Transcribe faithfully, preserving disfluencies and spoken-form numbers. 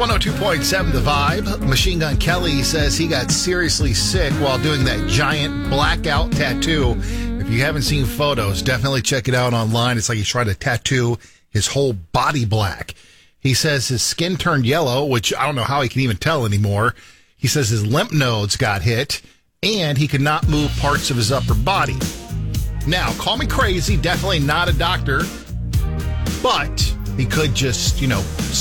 one oh two point seven The Vibe. Machine Gun Kelly says he got seriously sick while doing that giant blackout tattoo. If you haven't seen photos, definitely check it out online. It's like he's trying to tattoo his whole body black. He says his skin turned yellow, which I don't know how he can even tell anymore. He says his lymph nodes got hit, and he could not move parts of his upper body. Now, call me crazy, definitely not a doctor, but he could just, you know,